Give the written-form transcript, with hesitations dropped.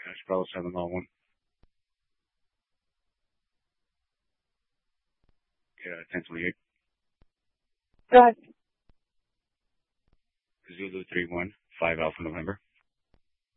Bravo 701. Yeah, 1028. Go ahead. Zulu 31, 5 Alpha November.